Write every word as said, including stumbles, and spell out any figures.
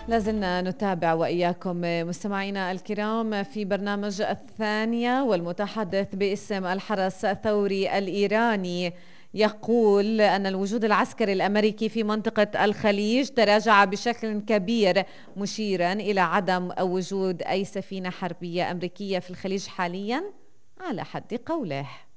لازلنا نتابع وإياكم مستمعينا الكرام في برنامج الثانية، والمتحدث باسم الحرس الثوري الإيراني يقول أن الوجود العسكري الأمريكي في منطقة الخليج تراجع بشكل كبير، مشيرا إلى عدم وجود أي سفينة حربية أمريكية في الخليج حاليا على حد قوله.